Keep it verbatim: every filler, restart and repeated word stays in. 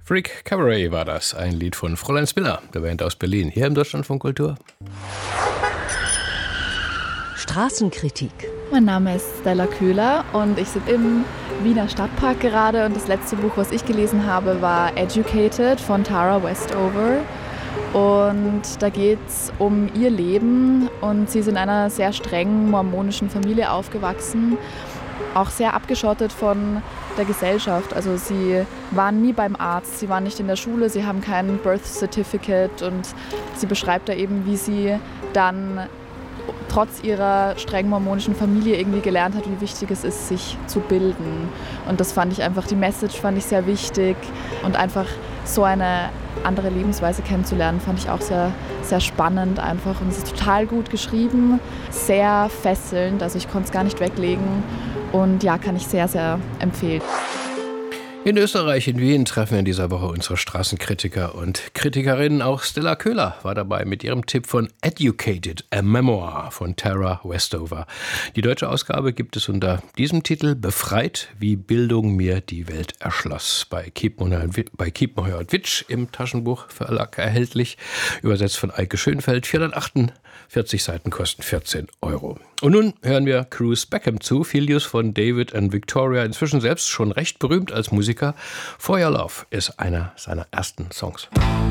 Freak Cabaret war das, ein Lied von Fräulein Spinner, der Band aus Berlin, hier im Deutschlandfunk Kultur. Straßenkritik. Mein Name ist Stella Köhler und ich sitze im Wiener Stadtpark gerade und das letzte Buch, was ich gelesen habe, war Educated von Tara Westover. Und da geht es um ihr Leben und sie ist in einer sehr strengen mormonischen Familie aufgewachsen, auch sehr abgeschottet von der Gesellschaft. Also sie waren nie beim Arzt, sie waren nicht in der Schule, sie haben kein Birth Certificate und sie beschreibt da eben, wie sie dann trotz ihrer streng mormonischen Familie irgendwie gelernt hat, wie wichtig es ist, sich zu bilden. Und das fand ich einfach, die Message fand ich sehr wichtig und einfach so eine andere Lebensweise kennenzulernen, fand ich auch sehr, sehr spannend einfach. Und es ist total gut geschrieben, sehr fesselnd, also ich konnte es gar nicht weglegen und ja, kann ich sehr, sehr empfehlen. In Österreich, in Wien, treffen wir in dieser Woche unsere Straßenkritiker und Kritikerinnen. Auch Stella Köhler war dabei mit ihrem Tipp von Educated, a Memoir von Tara Westover. Die deutsche Ausgabe gibt es unter diesem Titel Befreit, wie Bildung mir die Welt erschloss. Bei Kiepenheuer und Witsch im Taschenbuchverlag erhältlich. Übersetzt von Eike Schönfeld. vierhundertachtundvierzig Seiten kosten vierzehn Euro. Und nun hören wir Cruz Beckham zu, Filius von David and Victoria, inzwischen selbst schon recht berühmt als Musiker. For Your Love ist einer seiner ersten Songs.